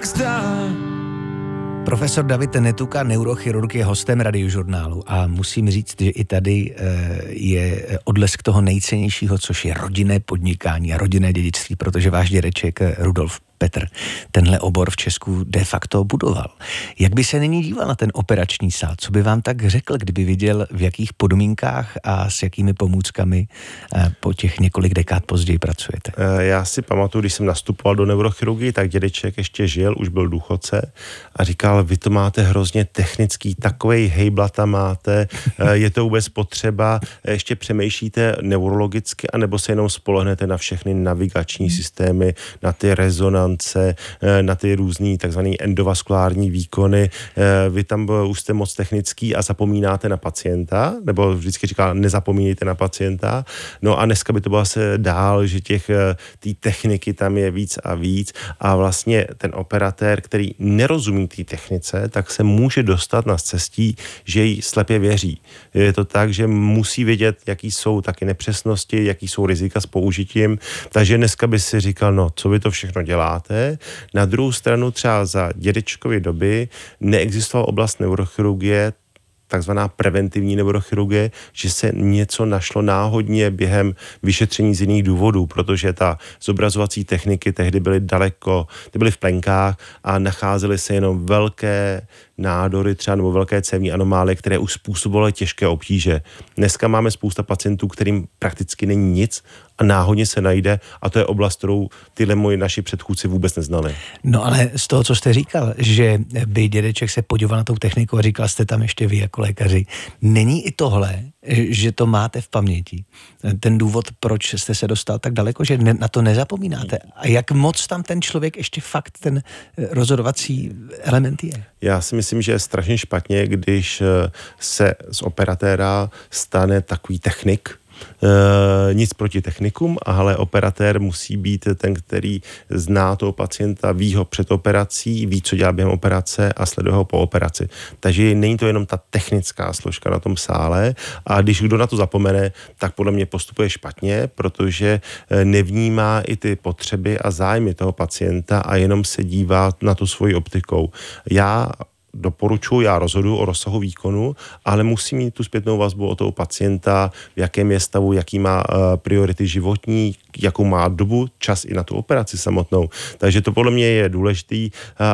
Profesor David Netuka, neurochirurg, je hostem Radiožurnálu a musím říct, že i tady je odlesk toho nejcennějšího, což je rodinné podnikání a rodinné dědictví, protože váš dědeček Rudolf Petr tenhle obor v Česku de facto budoval. Jak by se nyní díval na ten operační sál? Co by vám tak řekl, kdyby viděl, v jakých podmínkách a s jakými pomůckami po těch několik dekád později pracujete? Já si pamatuju, když jsem nastupoval do neurochirurgie, tak dědeček ještě žil, už byl důchodce a říkal, vy to máte hrozně technický, takovej hejblata máte, je to vůbec potřeba, ještě přemýšlíte neurologicky, anebo se jenom spolehnete na všechny navigační systémy, na ty rezonance, na ty různý takzvaný endovaskulární výkony. Vy tam už jste moc technický a zapomínáte na pacienta, nebo vždycky říká, nezapomínejte na pacienta. No a dneska by to bylo asi dál, že té techniky tam je víc a víc a vlastně ten operatér, který nerozumí té technice, tak se může dostat na cestí, že jí slepě věří. Je to tak, že musí vědět, jaký jsou taky nepřesnosti, jaký jsou rizika s použitím, takže dneska by si říkal, no, co vy to všechno děláte. Na druhou stranu třeba za dědečkovy doby neexistovala oblast neurochirurgie, takzvaná preventivní neurochirurgie, že se něco našlo náhodně během vyšetření z jiných důvodů, protože ta zobrazovací techniky tehdy byly daleko, ty byly v plenkách a nacházely se jenom velké nádory třeba nebo velké cévní anomálie, které už způsobovaly těžké obtíže. Dneska máme spousta pacientů, kterým prakticky není nic a náhodně se najde a to je oblast, kterou tyhle naši předchůdci vůbec neznali. No ale z toho, co jste říkal, že by dědeček se podíval na tou techniku a říkal jste tam ještě vy jako lékaři, není i tohle, že to máte v paměti? Ten důvod, proč jste se dostal tak daleko, že na to nezapomínáte? A jak moc tam ten člověk ještě fakt ten rozhodovací element je? Já si myslím, že je strašně špatně, když se z operatéra stane takový technik. Nic proti technikům, ale operatér musí být ten, který zná toho pacienta, ví ho před operací, ví, co dělá během operace a sleduje ho po operaci. Takže není to jenom ta technická složka na tom sále a když kdo na to zapomene, tak podle mě postupuje špatně, protože nevnímá i ty potřeby a zájmy toho pacienta a jenom se dívá na tu svoji optikou. Já rozhoduji o rozsahu výkonu, ale musí mít tu zpětnou vazbu o toho pacienta, v jakém je stavu, jaký má priority životní, jakou má dobu, čas i na tu operaci samotnou. Takže to podle mě je důležitý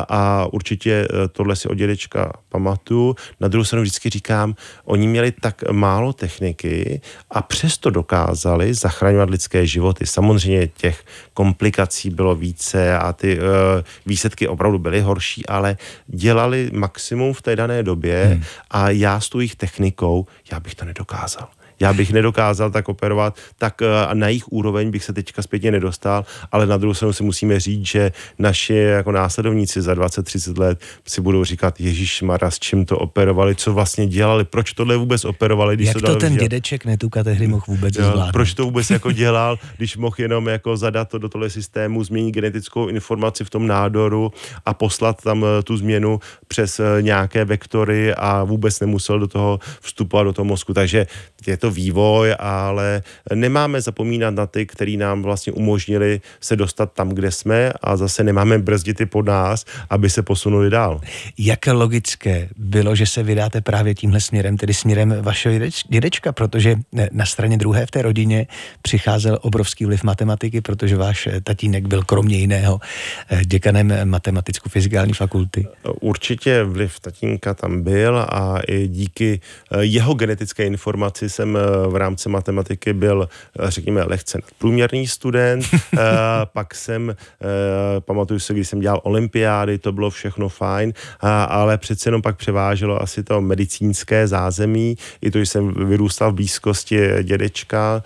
a určitě tohle si od dědečka pamatuju. Na druhou stranu vždycky říkám, oni měli tak málo techniky a přesto dokázali zachraňovat lidské životy. Samozřejmě těch komplikací bylo více a ty výsledky opravdu byly horší, ale dělali maximum v té dané době a já s tou jejich technikou, já bych to nedokázal. Já bych nedokázal tak operovat, tak na jejich úroveň bych se teďka zpětně nedostal, ale na druhou stranu si musíme říct, že naši jako následovníci za 20-30 let si budou říkat, ježišmarja, s čím to operovali, co vlastně dělali, proč tohle vůbec operovali. Když jak to ten dědeček Netuka tehdy mohl vůbec zvládnout? Proč to vůbec jako dělal, když mohl jenom jako zadat to do tohle systému, změnit genetickou informaci v tom nádoru a poslat tam tu změnu přes nějaké vektory a vůbec nemusel do toho vstupovat do toho mozku. Takže je to vývoj, ale nemáme zapomínat na ty, který nám vlastně umožnili se dostat tam, kde jsme a zase nemáme brzdit i pod nás, aby se posunuli dál. Jak logické bylo, že se vydáte právě tímhle směrem, tedy směrem vašeho dědečka, protože na straně druhé v té rodině přicházel obrovský vliv matematiky, protože váš tatínek byl kromě jiného děkanem matematicko-fyzikální fakulty. Určitě vliv tatínka tam byl a i díky jeho genetické informaci jsem v rámci matematiky byl, řekněme, lehce nadprůměrný student. Pak jsem, pamatuju se, když jsem dělal olympiády, to bylo všechno fajn, ale přece jenom pak převáželo asi to medicínské zázemí, i to, že jsem vyrůstal v blízkosti dědečka,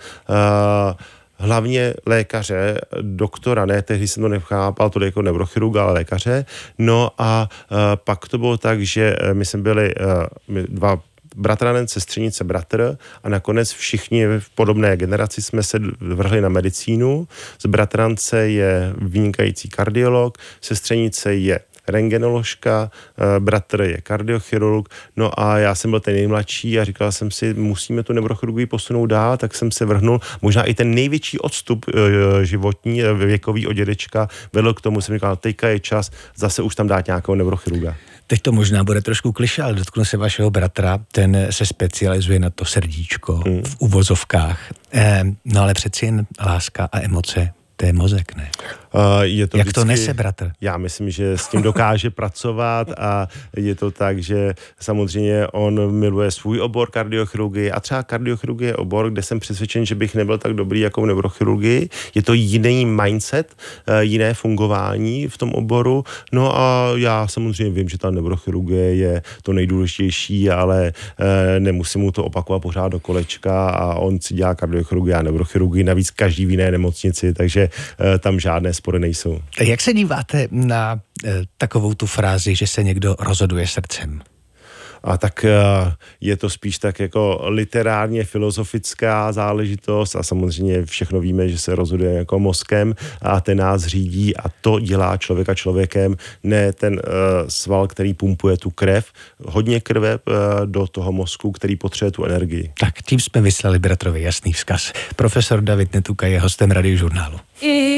hlavně lékaře, doktora, ne, tehdy jsem to nechápal, to jako neurochirurga, ale lékaře. No a pak to bylo tak, že my jsme byli dva bratranec, sestřenice, bratr a nakonec všichni v podobné generaci jsme se vrhli na medicínu. Z bratrance je vynikající kardiolog, sestřenice je rentgenoložka, bratr je kardiochirurg, no a já jsem byl ten nejmladší a říkal jsem si, musíme tu neurochirurgii posunout dál, tak jsem se vrhnul. Možná i ten největší odstup životní, věkový od dědečka vedl k tomu, jsem říkal, teďka je čas zase už tam dát nějakého neurochirurga. Teď to možná bude trošku klišé, ale dotknu se vašeho bratra, ten se specializuje na to srdíčko v uvozovkách. No ale přeci jen láska a emoce, to je mozek, ne? Je to Jak vždycky, to nese bratr? Já myslím, že s tím dokáže pracovat a je to tak, že samozřejmě on miluje svůj obor kardiochirurgie a třeba kardiochirurgie je obor, kde jsem přesvědčen, že bych nebyl tak dobrý jako v neurochirurgii. Je to jiný mindset, jiné fungování v tom oboru. No a já samozřejmě vím, že ta neurochirurgie je to nejdůležitější, ale nemusím mu to opakovat pořád do kolečka a on si dělá kardiochirurgii a neurochirurgii, navíc každý v jiné nemocnici, takže tam žádné spory nejsou. Jak se díváte na takovou tu frázi, že se někdo rozhoduje srdcem? A tak je to spíš tak jako literárně filozofická záležitost a samozřejmě všechno víme, že se rozhoduje jako mozkem a ten nás řídí a to dělá člověka člověkem, ne ten sval, který pumpuje tu krev, hodně krve do toho mozku, který potřebuje tu energii. Tak tím jsme vyslali bratrovi jasný vzkaz. Profesor David Netuka je hostem Radiožurnálu.